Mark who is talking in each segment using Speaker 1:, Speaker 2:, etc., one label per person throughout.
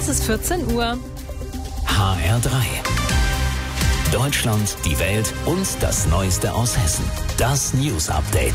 Speaker 1: Es ist 14 Uhr.
Speaker 2: HR3. Deutschland, die Welt und das Neueste aus Hessen. Das News Update.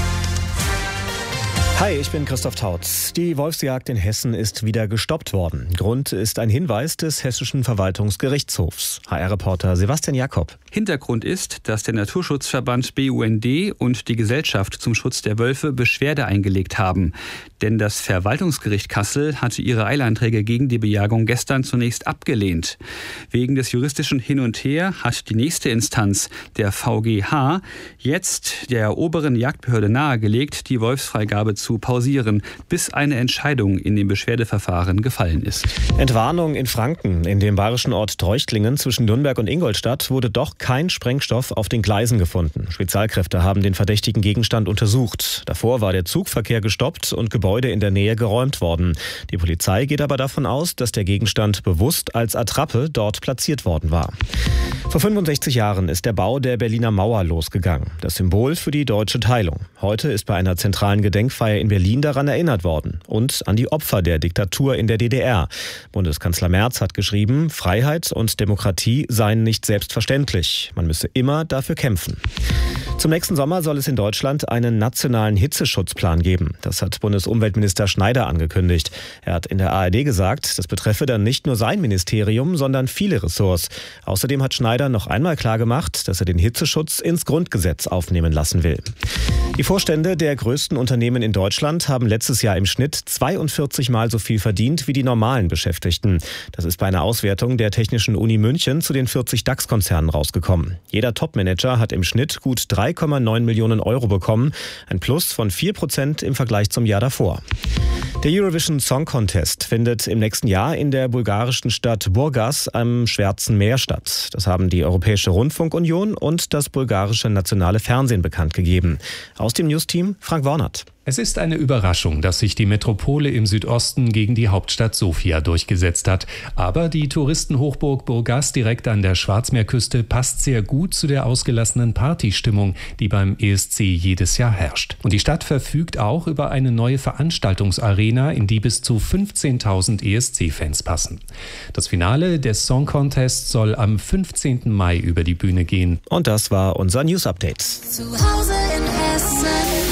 Speaker 3: Hi, ich bin Christoph Tautz. Die Wolfsjagd in Hessen ist wieder gestoppt worden. Grund ist ein Hinweis des Hessischen Verwaltungsgerichtshofs. HR-Reporter Sebastian Jakob.
Speaker 4: Hintergrund ist, dass der Naturschutzverband BUND und die Gesellschaft zum Schutz der Wölfe Beschwerde eingelegt haben. Denn das Verwaltungsgericht Kassel hatte ihre Eilanträge gegen die Bejagung gestern zunächst abgelehnt. Wegen des juristischen Hin und Her hat die nächste Instanz, der VGH, jetzt der oberen Jagdbehörde nahegelegt, die Wolfsfreigabe zu pausieren, bis eine Entscheidung in dem Beschwerdeverfahren gefallen ist.
Speaker 3: Entwarnung in Franken. In dem bayerischen Ort Treuchtlingen zwischen Nürnberg und Ingolstadt wurde doch kein Sprengstoff auf den Gleisen gefunden. Spezialkräfte haben den verdächtigen Gegenstand untersucht. Davor war der Zugverkehr gestoppt und Gebäude in der Nähe geräumt worden. Die Polizei geht aber davon aus, dass der Gegenstand bewusst als Attrappe dort platziert worden war. Vor 65 Jahren ist der Bau der Berliner Mauer losgegangen. Das Symbol für die deutsche Teilung. Heute ist bei einer zentralen Gedenkfeier in Berlin daran erinnert worden. Und an die Opfer der Diktatur in der DDR. Bundeskanzler Merz hat geschrieben, Freiheit und Demokratie seien nicht selbstverständlich. Man müsse immer dafür kämpfen. Zum nächsten Sommer soll es in Deutschland einen nationalen Hitzeschutzplan geben. Das hat Bundesumweltminister Schneider angekündigt. Er hat in der ARD gesagt, das betreffe dann nicht nur sein Ministerium, sondern viele Ressorts. Außerdem hat Schneider noch einmal klargemacht, dass er den Hitzeschutz ins Grundgesetz aufnehmen lassen will. Die Vorstände der größten Unternehmen in Deutschland haben letztes Jahr im Schnitt 42 Mal so viel verdient wie die normalen Beschäftigten. Das ist bei einer Auswertung der Technischen Uni München zu den 40 DAX-Konzernen rausgekommen. Jeder Topmanager hat im Schnitt gut 3,9 Millionen Euro bekommen, ein Plus von 4% im Vergleich zum Jahr davor. Der Eurovision Song Contest findet im nächsten Jahr in der bulgarischen Stadt Burgas am Schwarzen Meer statt. Das haben die Europäische Rundfunkunion und das bulgarische nationale Fernsehen bekannt gegeben. Aus dem Newsteam Frank Wornert.
Speaker 5: Es ist eine Überraschung, dass sich die Metropole im Südosten gegen die Hauptstadt Sofia durchgesetzt hat. Aber die Touristenhochburg Burgas direkt an der Schwarzmeerküste passt sehr gut zu der ausgelassenen Partystimmung, die beim ESC jedes Jahr herrscht. Und die Stadt verfügt auch über eine neue Veranstaltungsarena, in die bis zu 15.000 ESC-Fans passen. Das Finale des Song Contests soll am 15. Mai über die Bühne gehen.
Speaker 3: Und das war unser News Update.
Speaker 1: Zu Hause in Hessen.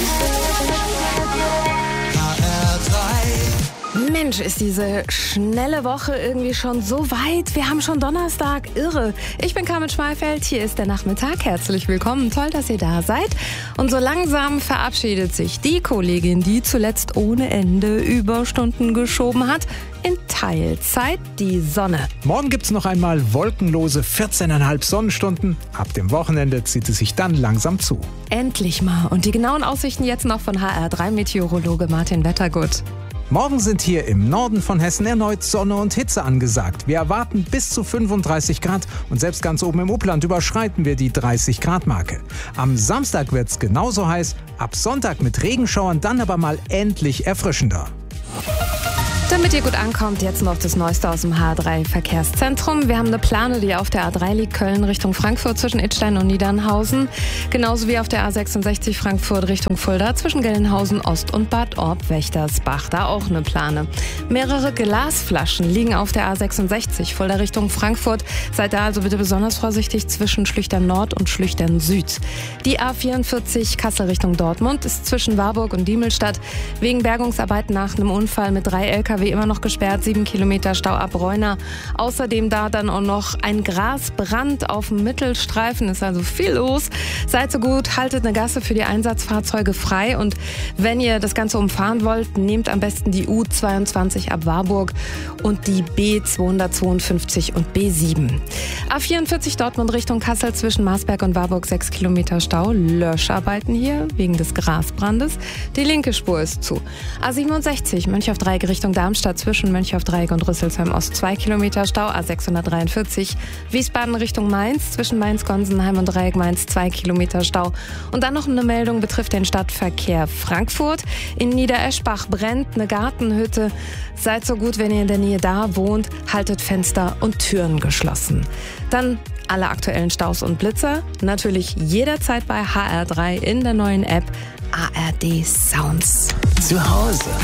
Speaker 1: Mensch, ist diese schnelle Woche irgendwie schon so weit. Wir haben schon Donnerstag. Irre. Ich bin Carmen Schmalfeld. Hier ist der Nachmittag. Herzlich willkommen. Toll, dass ihr da seid. Und so langsam verabschiedet sich die Kollegin, die zuletzt ohne Ende Überstunden geschoben hat, in Teilzeit die Sonne.
Speaker 6: Morgen gibt's noch einmal wolkenlose 14,5 Sonnenstunden. Ab dem Wochenende zieht es sich dann langsam zu.
Speaker 1: Endlich mal. Und die genauen Aussichten jetzt noch von HR3-Meteorologe Martin Wettergut.
Speaker 6: Morgen sind hier im Norden von Hessen erneut Sonne und Hitze angesagt. Wir erwarten bis zu 35 Grad und selbst ganz oben im Upland überschreiten wir die 30-Grad-Marke. Am Samstag wird's genauso heiß, ab Sonntag mit Regenschauern, dann aber mal endlich erfrischender.
Speaker 1: Damit ihr gut ankommt, jetzt noch das Neueste aus dem H3-Verkehrszentrum. Wir haben eine Plane, die auf der A3 liegt, Köln Richtung Frankfurt zwischen Idstein und Niedernhausen. Genauso wie auf der A66 Frankfurt Richtung Fulda zwischen Gelnhausen Ost und Bad Orb-Wächtersbach. Da auch eine Plane. Mehrere Glasflaschen liegen auf der A66 Fulda Richtung Frankfurt. Seid da also bitte besonders vorsichtig zwischen Schlüchtern Nord und Schlüchtern Süd. Die A44 Kassel Richtung Dortmund ist zwischen Warburg und Diemelstadt wegen Bergungsarbeiten nach einem Unfall mit 3 LKW immer noch gesperrt, 7 Kilometer Stau ab Reuna. Außerdem da dann auch noch ein Grasbrand auf dem Mittelstreifen, ist also viel los. Seid so gut, haltet eine Gasse für die Einsatzfahrzeuge frei und wenn ihr das Ganze umfahren wollt, nehmt am besten die U22 ab Warburg und die B252 und B7. A44 Dortmund Richtung Kassel zwischen Marsberg und Warburg 6 Kilometer Stau, Löscharbeiten hier wegen des Grasbrandes. Die linke Spur ist zu. A67 Mönchhoff-Dreieck Richtung Darmstadt zwischen Mönchhoff-Dreieck und Rüsselsheim Ost 2 Kilometer Stau, A643 Wiesbaden Richtung Mainz zwischen Mainz-Gonsenheim und Dreieck Mainz 2 Kilometer Stau. Und dann noch eine Meldung betrifft den Stadtverkehr Frankfurt. In Niedereschbach brennt eine Gartenhütte. Seid so gut, wenn ihr in der Nähe da wohnt, haltet Fenster und Türen geschlossen. Dann alle aktuellen Staus und Blitzer natürlich jederzeit bei HR3 in der neuen App ARD Sounds.
Speaker 2: Zu Hause.